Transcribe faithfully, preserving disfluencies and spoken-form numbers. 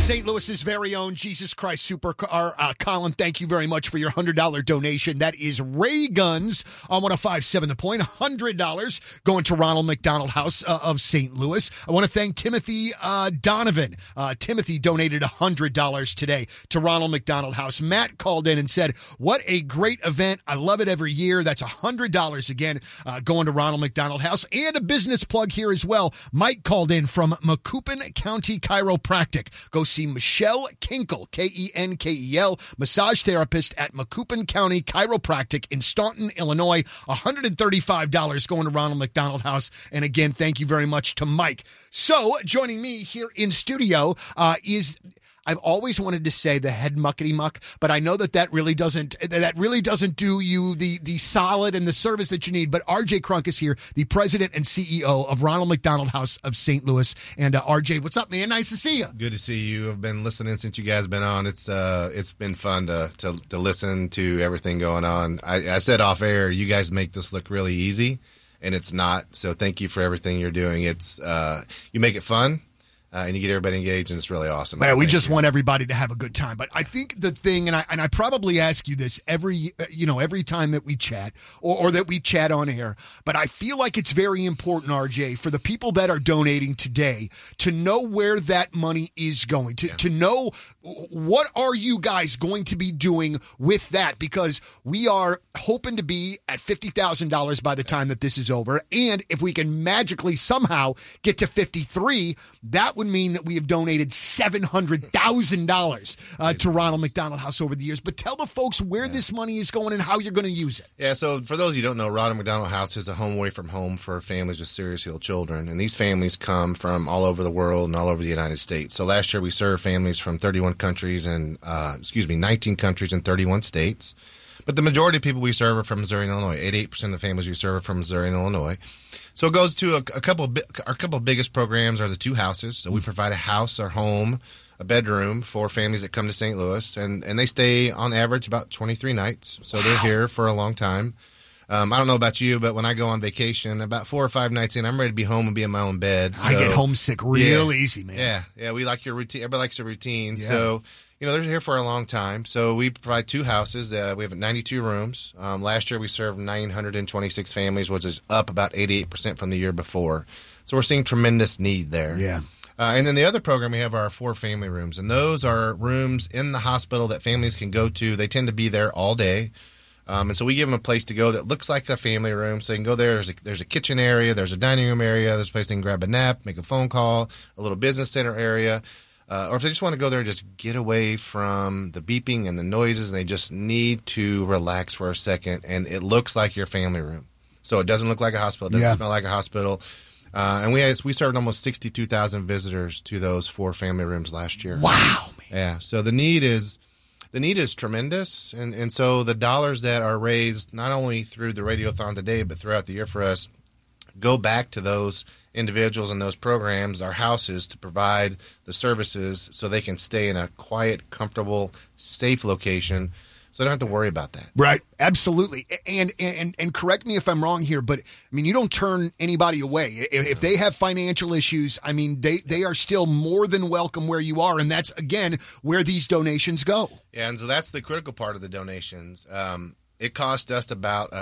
Saint Louis's very own Jesus Christ Supercar. Uh, Colin, thank you very much for your one hundred dollars donation. That is Ray Guns on one oh five point seven The Point. one hundred dollars going to Ronald McDonald House uh, of Saint Louis. I want to thank Timothy uh, Donovan. Uh, Timothy donated one hundred dollars today to Ronald McDonald House. Matt called in and said, what a great event. I love it every year. That's one hundred dollars again uh, going to Ronald McDonald House. And a business plug here as well. Mike called in from Macoupin County Chiropractic. Go see Michelle Kinkle, K E N K E L, massage therapist at Macoupin County Chiropractic in Staunton, Illinois. one hundred thirty-five dollars going to Ronald McDonald House. And again, thank you very much to Mike. So joining me here in studio uh, is... I've always wanted to say the head muckety muck, but I know that that really doesn't that really doesn't do you the the solid and the service that you need. But R J Crunk is here, the president and C E O of Ronald McDonald House of Saint Louis. And uh, R J, what's up, man? Nice to see you. Good to see you. I've been listening since you guys been on. It's uh it's been fun to to, to listen to everything going on. I, I said off air, you guys make this look really easy, and it's not. So thank you for everything you're doing. It's uh you make it fun. Uh, and you get everybody engaged, and it's really awesome. Man, we Thank just you. want everybody to have a good time. But I think the thing, and I and I probably ask you this every, you know, every time that we chat or, or that we chat on air, but I feel like it's very important, R J, for the people that are donating today to know where that money is going, to, Yeah. to know what are you guys going to be doing with that, because we are hoping to be at fifty thousand dollars by the time that this is over. And if we can magically somehow get to fifty-three, that would mean that we have donated seven hundred thousand dollars uh, to Ronald McDonald House over the years. But tell the folks where yeah. this money is going and how you're going to use it. Yeah, so for those of you who don't know, Ronald McDonald House is a home away from home for families with seriously ill children. And these families come from all over the world and all over the United States. So last year we served families from thirty-one countries and, uh, excuse me, nineteen countries and thirty-one states. But the majority of people we serve are from Missouri and Illinois. eighty-eight percent of the families we serve are from Missouri and Illinois. So it goes to a, a couple of, our couple of biggest programs are the two houses. So we provide a house or home, a bedroom for families that come to Saint Louis, and, and they stay on average about twenty-three nights. So wow. They're here for a long time. Um, I don't know about you, but when I go on vacation, about four or five nights in, I'm ready to be home and be in my own bed. So, I get homesick real yeah, easy, man. Yeah, yeah, we like your routine. Everybody likes a routine. Yeah. So, you know, they're here for a long time. So we provide two houses. Uh, we have ninety-two rooms. Um, last year we served nine hundred twenty-six families, which is up about eighty-eight percent from the year before. So we're seeing tremendous need there. Yeah. Uh, and then the other program we have are our four family rooms. And those are rooms in the hospital that families can go to. They tend to be there all day. Um, and so we give them a place to go that looks like a family room. So they can go there. There's a, there's a kitchen area. There's a dining room area. There's a place they can grab a nap, make a phone call, a little business center area. Uh, or if they just want to go there and just get away from the beeping and the noises, and they just need to relax for a second, and it looks like your family room. So it doesn't look like a hospital. It doesn't Yeah. smell like a hospital. Uh, and we had, we served almost sixty-two thousand visitors to those four family rooms last year. Wow, man. Yeah. So the need is the need is tremendous. And, and so the dollars that are raised not only through the Radiothon today, but throughout the year for us, go back to those individuals and those programs, our houses, to provide the services so they can stay in a quiet, comfortable, safe location so they don't have to worry about that. Right. Absolutely. And, and and correct me if I'm wrong here, but I mean, you don't turn anybody away. If, if they have financial issues, I mean, they, they are still more than welcome where you are. And that's, again, where these donations go. Yeah, and so that's the critical part of the donations. Um, It cost us about